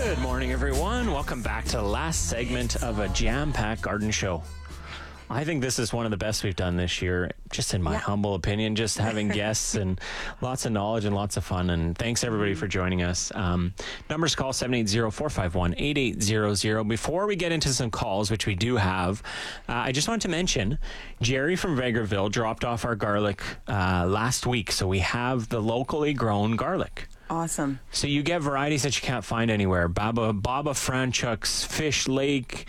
Good morning, everyone. Welcome back to the last segment of a jam-packed garden show. I think this is one of the best we've done this year, just in my humble opinion, just having guests and lots of knowledge and lots of fun. And thanks, everybody, for joining us. Numbers call 780-451-8800. Before we get into some calls, which we do have, I just want to mention Jerry from Vegreville dropped off our garlic last week. So we have the locally grown garlic. Awesome. So you get varieties that you can't find anywhere. Baba Franchuk's, Fish Lake,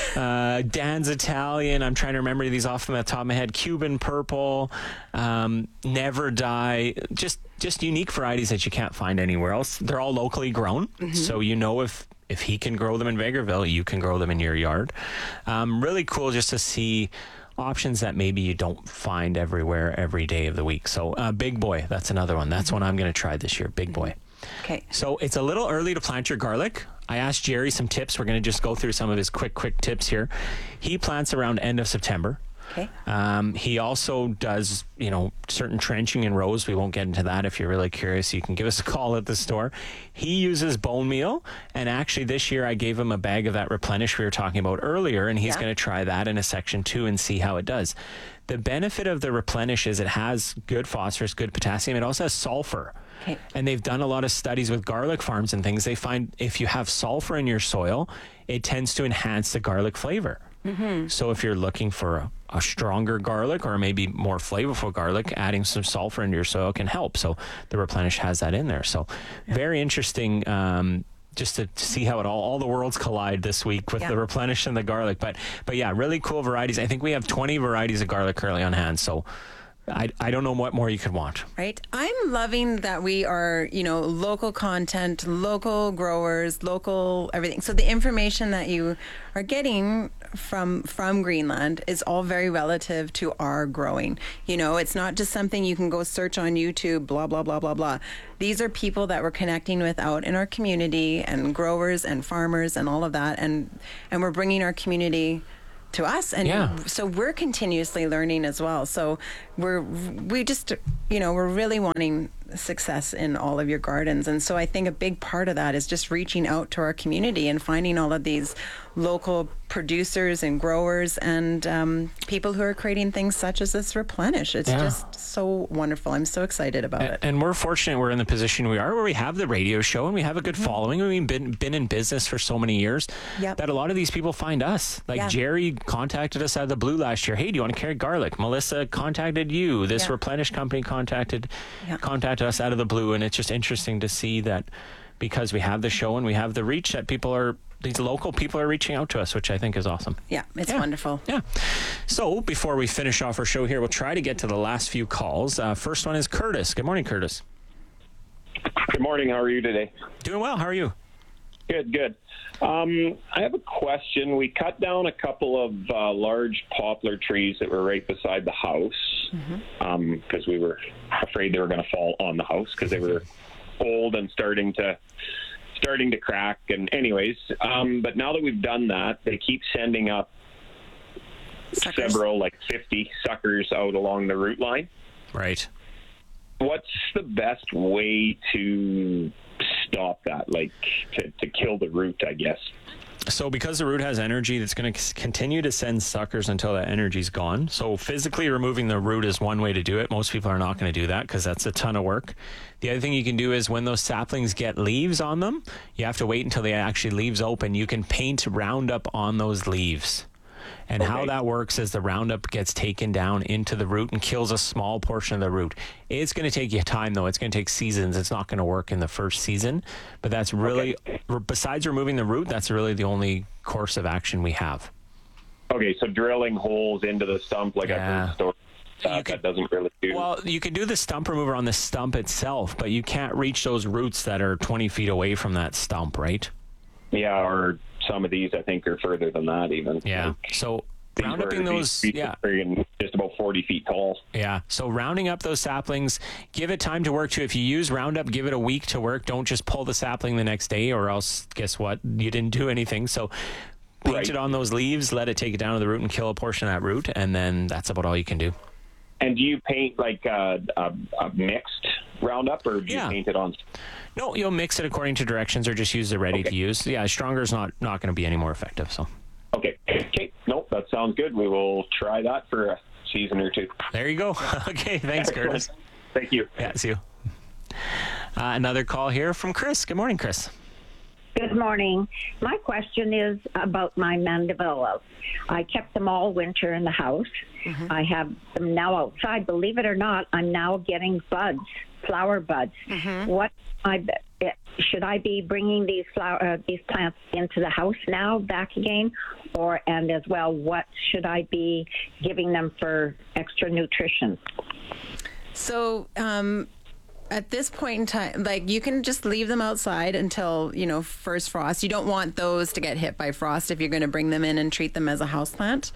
Dan's Italian. I'm trying to remember these off the top of my head. Cuban Purple, Never Die. Just unique varieties that you can't find anywhere else. They're all locally grown. Mm-hmm. So you know if he can grow them in Vegreville, you can grow them in your yard. Really cool just to see options that maybe you don't find everywhere every day of the week. So Big Boy, that's another one. That's one I'm going to try this year, Big Boy. Okay. So it's a little early to plant your garlic. I asked Jerry some tips. We're going to just go through some of his quick tips here. He plants around end of September. Okay. He also does, certain trenching in rows. We won't get into that. If you're really curious, you can give us a call at the store. He uses bone meal. And actually this year I gave him a bag of that Replenish we were talking about earlier, and he's going to try that in a section 2 and see how it does. The benefit of the Replenish is it has good phosphorus, good potassium. It also has sulfur. Okay. And they've done a lot of studies with garlic farms and things. They find if you have sulfur in your soil, it tends to enhance the garlic flavor. Mm-hmm. So if you're looking for a stronger garlic or maybe more flavorful garlic, adding some sulfur into your soil can help. So the Replenish has that in there. So very interesting just to see how it all the worlds collide this week with the Replenish and the garlic. But yeah, really cool varieties. I think we have 20 varieties of garlic currently on hand. So I don't know what more you could want. Right. I'm loving that we are, local content, local growers, local everything. So the information that you are getting from Greenland is all very relative to our growing. It's not just something you can go search on YouTube, blah, blah, blah, blah, blah. These are people that we're connecting with out in our community, and growers and farmers and all of that. And we're bringing our community to us, and so we're continuously learning as well. So we're really wanting success in all of your gardens, and so I think a big part of that is just reaching out to our community and finding all of these local producers and growers and people who are creating things such as this Replenish. It's just so wonderful. I'm so excited about it. And we're fortunate we're in the position we are where we have the radio show and we have a good following. We've been in business for so many years that a lot of these people find us. Like Jerry contacted us out of the blue last year. Hey, do you want to carry garlic? Melissa contacted you. This Replenish company contacted us out of the blue. And it's just interesting to see that because we have the show and we have the reach that these local people are reaching out to us, which I think is awesome. Yeah, it's wonderful. Yeah. So before we finish off our show here, we'll try to get to the last few calls. First one is Curtis. Good morning, Curtis. Good morning. How are you today? Doing well. How are you? Good. I have a question. We cut down a couple of large poplar trees that were right beside the house because we were afraid they were going to fall on the house because they were old and starting to crack. And anyways, but now that we've done that, they keep sending up several, 50 suckers out along the root line. Right. What's the best way to stop that, to kill the root, I guess? So because the root has energy, it's going to continue to send suckers until that energy's gone. So physically removing the root is one way to do it. Most people are not going to do that because that's a ton of work. The other thing you can do is when those saplings get leaves on them, you have to wait until they actually leaves open. You can paint Roundup on those leaves. And how that works is the Roundup gets taken down into the root and kills a small portion of the root. It's going to take you time, though. It's going to take seasons. It's not going to work in the first season. But that's really, besides removing the root, that's really the only course of action we have. Okay, so drilling holes into the stump like I've heard stories. That doesn't really do. Well, you can do the stump remover on the stump itself, but you can't reach those roots that are 20 feet away from that stump, right? Yeah, or some of these I think are further than that even. Yeah. So rounding those, just about 40 feet tall. Yeah. So rounding up those saplings, give it time to work too. If you use Roundup, give it a week to work. Don't just pull the sapling the next day, or else guess what? You didn't do anything. So paint it on those leaves, let it take it down to the root and kill a portion of that root, and then that's about all you can do. And do you paint like a mixed Roundup, or do you Yeah. paint it on? No, you'll mix it according to directions or just use the ready to use. Yeah, stronger is not going to be any more effective. So Okay. Nope, that sounds good. We will try that for a season or two. there you go. Okay, thanks, Curtis. Thank you. Yeah, see you. Another call here from Chris. Good morning, Chris. Good morning. My question is about my mandevillas. I kept them all winter in the house. I have them now outside. Believe it or not, I'm now getting buds, flower buds. What should I be bringing these plants into the house now, back again, and as well, what should I be giving them for extra nutrition? So, at this point in time, like, you can just leave them outside until, first frost. You don't want those to get hit by frost if you're going to bring them in and treat them as a houseplant.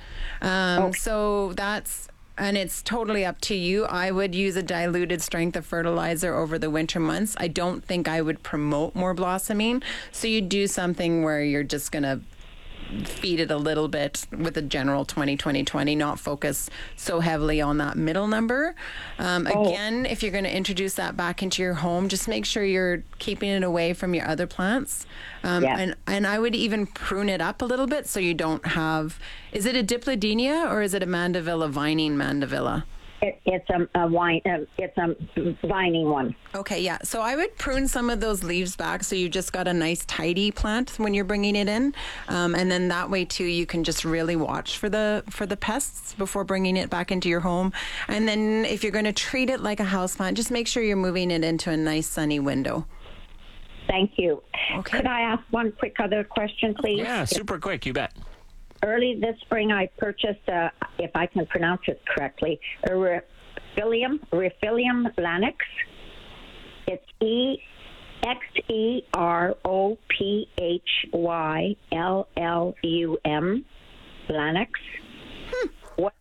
So and it's totally up to you. I would use a diluted strength of fertilizer over the winter months. I don't think I would promote more blossoming. So you do something where you're just going to feed it a little bit with a general 20-20-20, not focus so heavily on that middle number. Again, if you're going to introduce that back into your home, just make sure you're keeping it away from your other plants. And I would even prune it up a little bit so you don't have, is it a Dipladenia or is it a Mandevilla vining Mandevilla? It's a vining one. Okay, yeah. So I would prune some of those leaves back so you just got a nice tidy plant when you're bringing it in, and then that way too you can just really watch for the pests before bringing it back into your home. And then if you're going to treat it like a houseplant, just make sure you're moving it into a nice sunny window. Thank you. Okay. Could I ask one quick other question, please? Yeah, super quick. You bet. Early this spring, I purchased, if I can pronounce it correctly, a Rifilium Lanax. It's EXEROPHYLLUM Lanax. What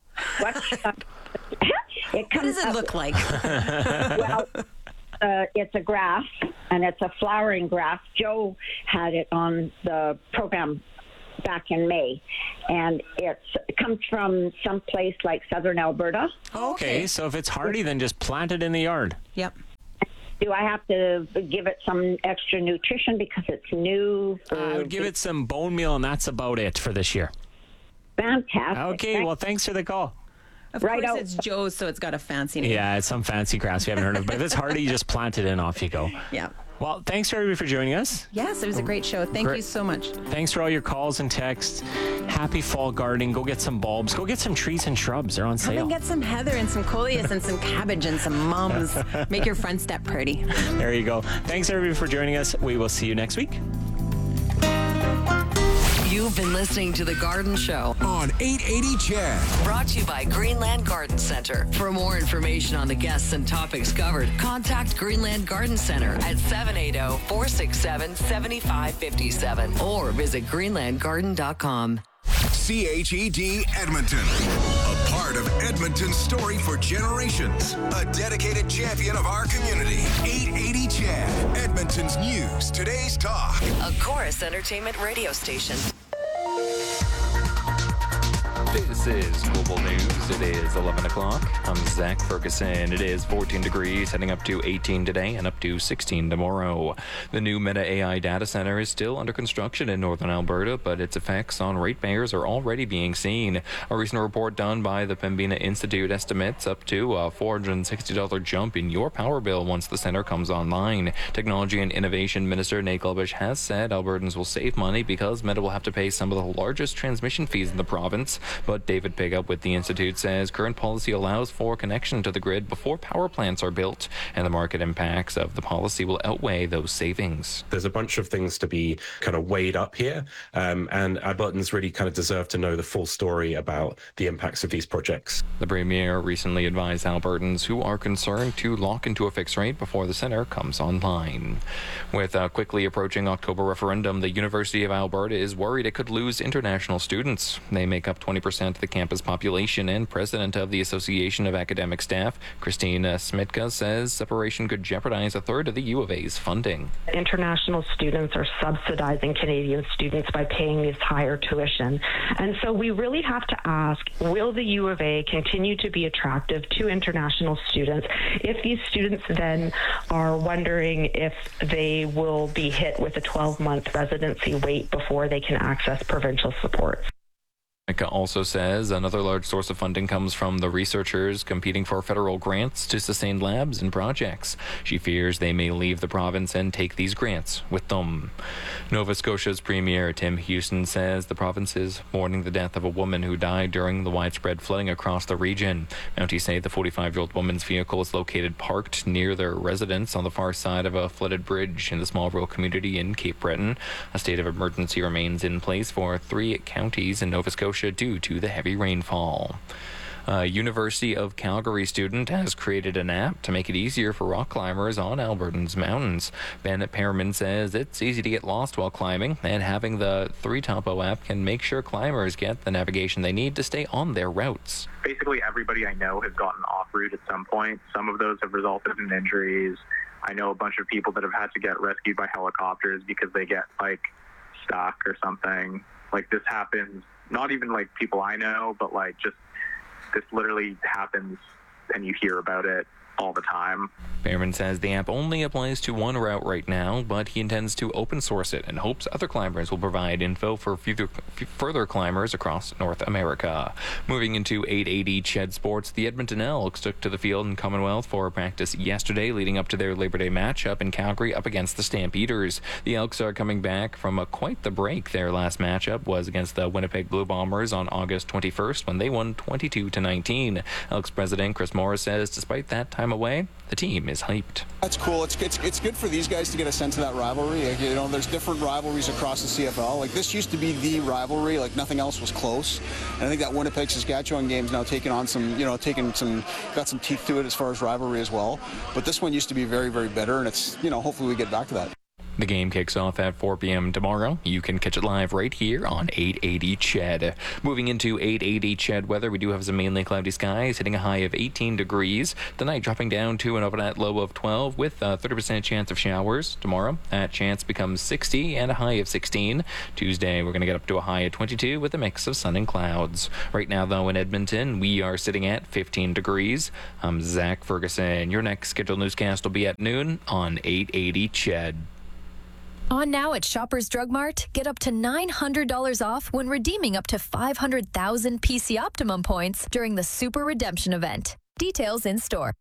it comes What does it look like? Well, it's a grass, and it's a flowering grass. Joe had it on the program back in May, and it comes from someplace like southern Alberta. Okay, so if it's hardy, then just plant it in the yard. Yep. Do I have to give it some extra nutrition because it's new? I would give it some bone meal, and that's about it for this year. Fantastic. Okay, well, thanks for the call. Of Right course, out. it's Joe's, so it's got a fancy name. Yeah, it's some fancy grass you haven't heard of, but if it's hardy, you just plant it in, off you go. Yeah. Well, thanks everybody for joining us. Yes, it was a great show. Thank you so much. Thanks for all your calls and texts. Happy fall gardening. Go get some bulbs. Go get some trees and shrubs. They're on Come sale. and get some heather and some coleus and some cabbage and some mums. Make your front step pretty. There you go. Thanks everybody for joining us. We will see you next week. You've been listening to The Garden Show on 880 CHED. brought to you by Greenland Garden Center. For more information on the guests and topics covered, contact Greenland Garden Center at 780-467-7557 or visit greenlandgarden.com. CHED Edmonton. A part of Edmonton's story for generations. A dedicated champion of our community. 880 CHED. Edmonton's news. Today's talk. A Chorus Entertainment radio station. This is Global News. It is 11 o'clock. I'm Zach Ferguson. It is 14 degrees, heading up to 18 today and up to 16 tomorrow. The new Meta AI data center is still under construction in northern Alberta, but its effects on ratepayers are already being seen. A recent report done by the Pembina Institute estimates up to a $460 jump in your power bill once the center comes online. Technology and Innovation Minister Nate Glubish has said Albertans will save money because Meta will have to pay some of the largest transmission fees in the province. But David Pigup with the Institute says current policy allows for connection to the grid before power plants are built, and the market impacts of the policy will outweigh those savings. There's a bunch of things to be kind of weighed up here, and Albertans really kind of deserve to know the full story about the impacts of these projects. The Premier recently advised Albertans who are concerned to lock into a fixed rate before the centre comes online. With a quickly approaching October referendum, the University of Alberta is worried it could lose international students. They make up 20% 4% of the campus population, and president of the Association of Academic Staff, Christine Smitka, says separation could jeopardize a third of the U of A's funding. International students are subsidizing Canadian students by paying this higher tuition. And so we really have to ask, will the U of A continue to be attractive to international students if these students then are wondering if they will be hit with a 12-month residency wait before they can access provincial support? Mika also says another large source of funding comes from the researchers competing for federal grants to sustain labs and projects. She fears they may leave the province and take these grants with them. Nova Scotia's Premier Tim Houston says the province is mourning the death of a woman who died during the widespread flooding across the region. Mounties say the 45-year-old woman's vehicle is located parked near their residence on the far side of a flooded bridge in the small rural community in Cape Breton. A state of emergency remains in place for 3 counties in Nova Scotia due to the heavy rainfall. A University of Calgary student has created an app to make it easier for rock climbers on Alberta's mountains. Ben Pearman says it's easy to get lost while climbing, and having the 3Topo app can make sure climbers get the navigation they need to stay on their routes. Basically, everybody I know has gotten off route at some point. Some of those have resulted in injuries. I know a bunch of people that have had to get rescued by helicopters because they get, stuck or something. This happens. Not even people I know, but just this literally happens and you hear about it all the time. Behrman says the app only applies to one route right now, but he intends to open source it and hopes other climbers will provide info for further climbers across North America. Moving into 880 Ched Sports, the Edmonton Elks took to the field in Commonwealth for practice yesterday, leading up to their Labor Day matchup in Calgary up against the Stampeders. The Elks are coming back from quite the break. Their last matchup was against the Winnipeg Blue Bombers on August 21st when they won 22-19. Elks president Chris Morris says despite that time away, the team is hyped. That's cool. It's good for these guys to get a sense of that rivalry. There's different rivalries across the CFL. This used to be the rivalry. Nothing else was close. And I think that Winnipeg-Saskatchewan game's now taking on got some teeth to it as far as rivalry as well. But this one used to be very, very bitter, and it's, hopefully we get back to that. The game kicks off at 4 p.m. tomorrow. You can catch it live right here on 880 Ched. Moving into 880 Ched weather, we do have some mainly cloudy skies, hitting a high of 18 degrees. Tonight dropping down to an overnight low of 12 with a 30% chance of showers. Tomorrow, that chance becomes 60 and a high of 16. Tuesday, we're going to get up to a high of 22 with a mix of sun and clouds. Right now, though, in Edmonton, we are sitting at 15 degrees. I'm Zach Ferguson. Your next scheduled newscast will be at noon on 880 Ched. On now at Shoppers Drug Mart, get up to $900 off when redeeming up to 500,000 PC Optimum points during the Super Redemption event. Details in store.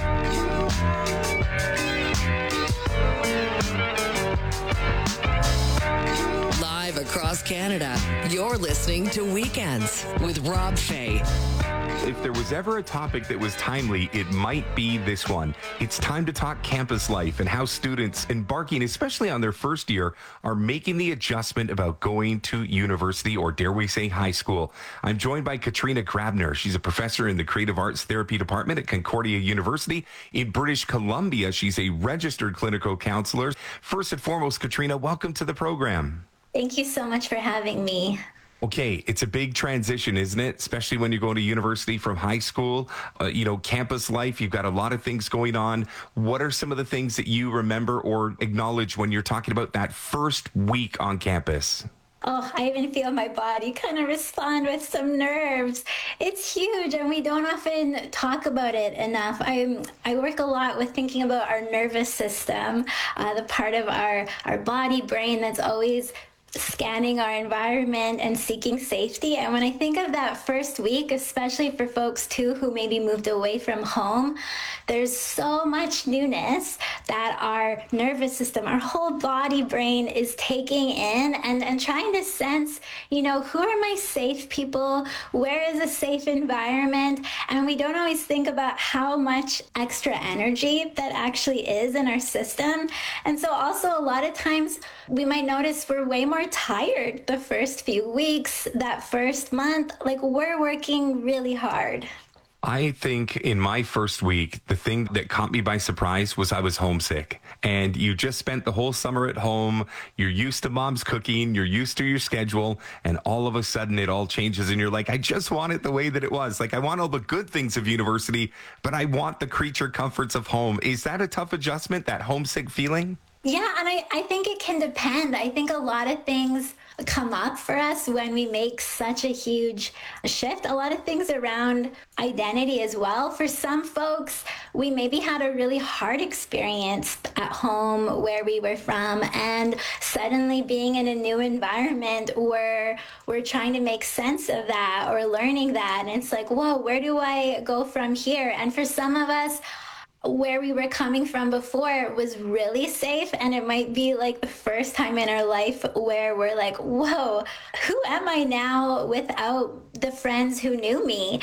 Live across Canada, you're listening to Weekends with Rob Fay. If there was ever a topic that was timely, it might be this one. It's time to talk campus life and how students embarking, especially on their first year, are making the adjustment about going to university, or dare we say high school. I'm joined by Katrina Grabner. She's a professor in the Creative Arts Therapy Department at Concordia University in British Columbia. She's a registered clinical counselor. First and foremost, Katrina, welcome to the program. Thank you so much for having me. Okay, it's a big transition, isn't it? Especially when you're going to university from high school, campus life, you've got a lot of things going on. What are some of the things that you remember or acknowledge when you're talking about that first week on campus? Oh, I even feel my body kind of respond with some nerves. It's huge, and we don't often talk about it enough. I work a lot with thinking about our nervous system, the part of our body, brain that's always scanning our environment and seeking safety. And when I think of that first week, especially for folks too who maybe moved away from home, there's so much newness that our nervous system, our whole body, brain is taking in and trying to sense, who are my safe people? Where is a safe environment? And we don't always think about how much extra energy that actually is in our system. And so also a lot of times we might notice we're way more tired the first few weeks, that first month, we're working really hard. I think in my first week, the thing that caught me by surprise was I was homesick. And you just spent the whole summer at home. You're used to mom's cooking. You're used to your schedule. And all of a sudden it all changes. And you're like, I just want it the way that it was. Like, I want all the good things of university, but I want the creature comforts of home. Is that a tough adjustment, that homesick feeling? Yeah, and I think it can depend. I think a lot of things come up for us when we make such a huge shift. A lot of things around identity as well. For some folks, we maybe had a really hard experience at home where we were from, and suddenly being in a new environment where we're trying to make sense of that or learning that. And it's like, whoa, where do I go from here? And for some of us, where we were coming from before was really safe, and it might be like the first time in our life where we're like, whoa, who am I now without the friends who knew me,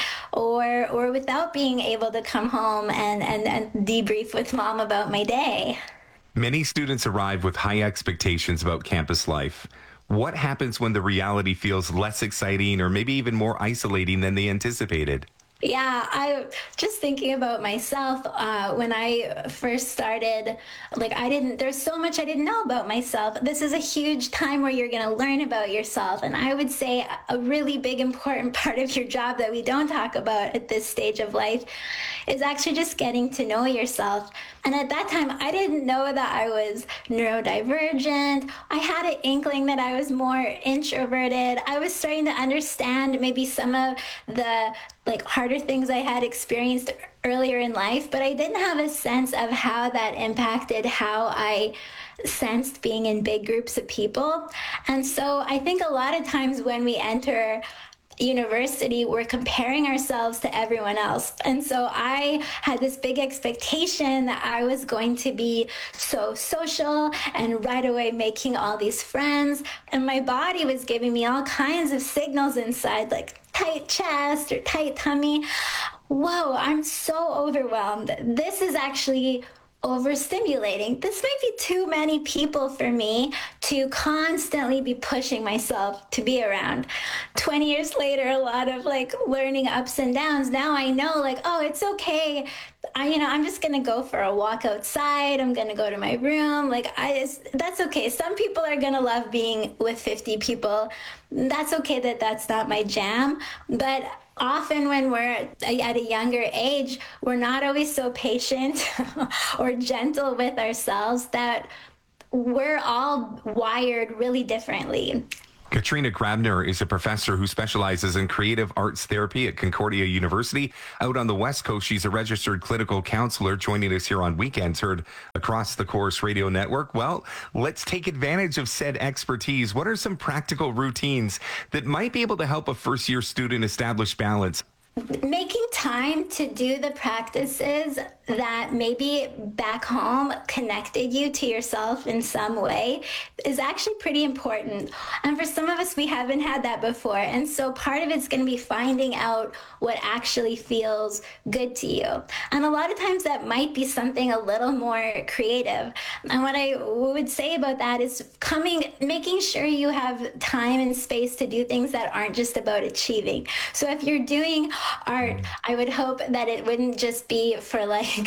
or without being able to come home and debrief with mom about my day. Many students arrive with high expectations about campus life. What happens when the reality feels less exciting or maybe even more isolating than they anticipated? Yeah, I just thinking about myself when I first started, there's so much I didn't know about myself. This is a huge time where you're going to learn about yourself. And I would say a really big, important part of your job that we don't talk about at this stage of life is actually just getting to know yourself. And at that time, I didn't know that I was neurodivergent. I had an inkling that I was more introverted. I was starting to understand maybe some of the harder things I had experienced earlier in life, but I didn't have a sense of how that impacted how I sensed being in big groups of people. And so I think a lot of times when we enter university, we're comparing ourselves to everyone else. And so I had this big expectation that I was going to be so social and right away making all these friends. And my body was giving me all kinds of signals inside, like tight chest or tight tummy. Whoa, I'm so overwhelmed. This is actually overstimulating. This might be too many people for me to constantly be pushing myself to be around. 20 years later, a lot of learning ups and downs. Now I know oh, it's okay. I'm just going to go for a walk outside. I'm going to go to my room. That's okay. Some people are going to love being with 50 people. That's okay that that's not my jam. But often when we're at a younger age, we're not always so patient or gentle with ourselves, that we're all wired really differently. Katrina Grabner is a professor who specializes in creative arts therapy at Concordia University. Out on the West Coast, she's a registered clinical counselor, joining us here on Weekends, heard across the Corus Radio Network. Well, let's take advantage of said expertise. What are some practical routines that might be able to help a first-year student establish balance? Making time to do the practices that maybe back home connected you to yourself in some way is actually pretty important. And for some of us, we haven't had that before. And so part of it's going to be finding out what actually feels good to you. And a lot of times that might be something a little more creative. And what I would say about that is making sure you have time and space to do things that aren't just about achieving. So if you're doing art, I would hope that it wouldn't just be for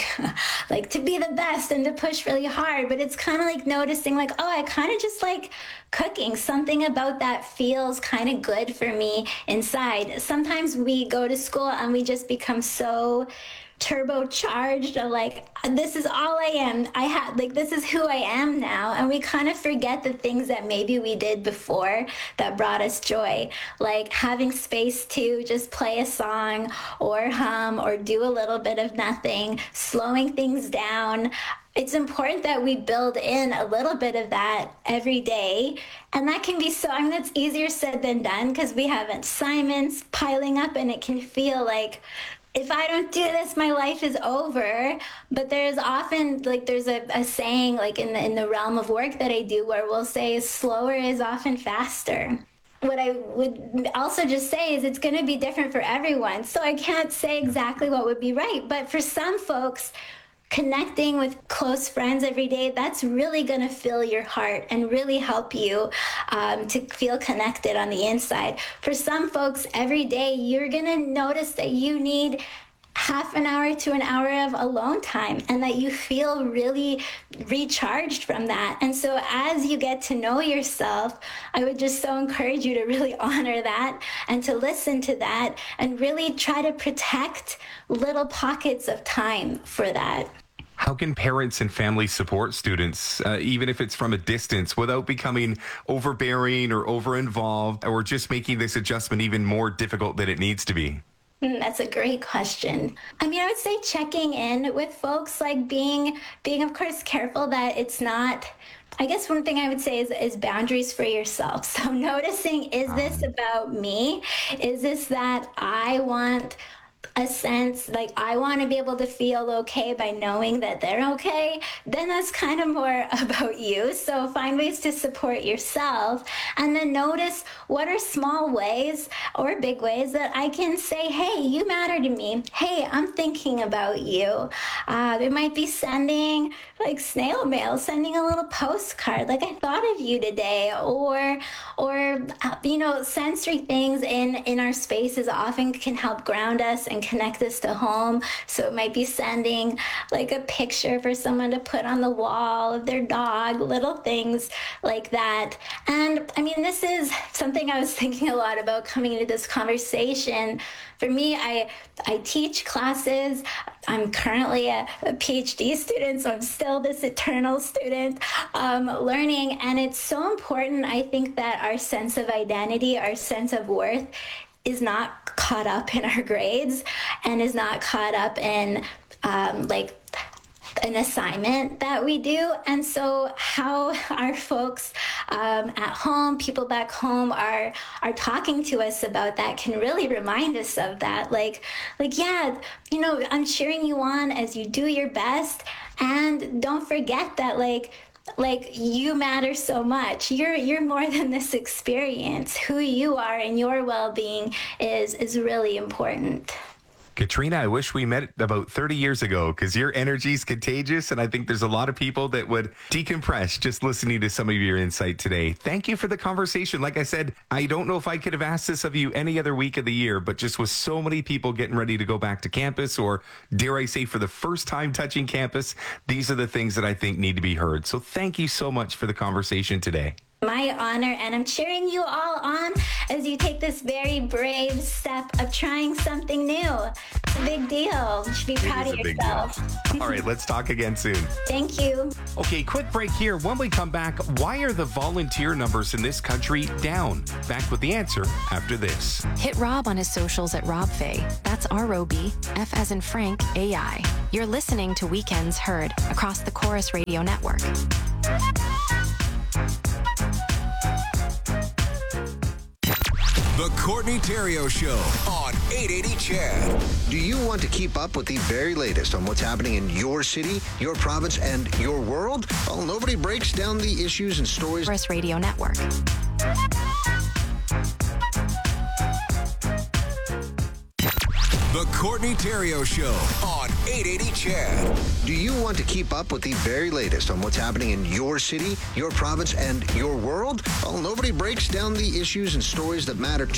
to be the best and to push really hard, but it's kind of noticing oh, I kind of just like cooking. Something about that feels kind of good for me inside. Sometimes we go to school and we just become so turbocharged of this is all I am. This is who I am now. And we kind of forget the things that maybe we did before that brought us joy, like having space to just play a song or hum or do a little bit of nothing, slowing things down. It's important that we build in a little bit of that every day. And that can be that's easier said than done, because we have assignments piling up and it can feel like, if I don't do this, my life is over. But there's often there's a saying in the realm of work that I do where we'll say slower is often faster. What I would also just say is it's going to be different for everyone. So I can't say exactly what would be right. But for some folks, connecting with close friends every day, that's really going to fill your heart and really help you to feel connected on the inside. For some folks, every day, you're going to notice that you need half an hour to an hour of alone time, and that you feel really recharged from that. And so as you get to know yourself, I would just so encourage you to really honor that and to listen to that and really try to protect little pockets of time for that. How can parents and families support students, even if it's from a distance, without becoming overbearing or over-involved, or just making this adjustment even more difficult than it needs to be? That's a great question. I mean, I would say checking in with folks, like being of course careful that it's not, I guess one thing I would say is boundaries for yourself. So noticing, is this about me? Is this that I want a sense, like I want to be able to feel okay by knowing that they're okay? Then that's kind of more about you. So find ways to support yourself, and then notice what are small ways or big ways that I can say, hey, you matter to me. Hey, I'm thinking about you. It might be sending like snail mail, sending a little postcard, like I thought of you today, or sensory things in our spaces often can help ground us and connect us to home. So it might be sending like a picture for someone to put on the wall of their dog, little things like that. And I mean, this is something I was thinking a lot about coming into this conversation. For me, I teach classes. I'm currently a PhD student, so I'm still this eternal student learning. And it's so important, I think, that our sense of identity, our sense of worth is not caught up in our grades and is not caught up in an assignment that we do. And so how our folks at home, people back home are talking to us about that can really remind us of that. Like, yeah, I'm cheering you on as you do your best. And don't forget that, like you matter so much. You're more than this experience. Who you are and your well-being is really important. Katrina, I wish we met about 30 years ago, because your energy is contagious, and I think there's a lot of people that would decompress just listening to some of your insight today. Thank you for the conversation. Like I said, I don't know if I could have asked this of you any other week of the year, but just with so many people getting ready to go back to campus, or dare I say for the first time touching campus, these are the things that I think need to be heard. So thank you so much for the conversation today. My honor, and I'm cheering you all on as you take this very brave step of trying something new. It's a big deal. You should be proud of yourself. All right, let's talk again soon. Thank you. Okay, quick break here. When we come back, why are the volunteer numbers in this country down? Back with the answer after this. Hit Rob on his socials at Rob Fay. That's R-O-B, F as in Frank, A-I. You're listening to Weekends Heard across the Chorus Radio Network. The Courtney Theriault Show on 880 CHED. Do you want to keep up with the very latest on what's happening in your city, your province, and your world? Well, nobody breaks down the issues and stories. Chorus Radio Network. The Courtney Theriault Show on 880 CHED. Do you want to keep up with the very latest on what's happening in your city, your province, and your world? Well, nobody breaks down the issues and stories that matter to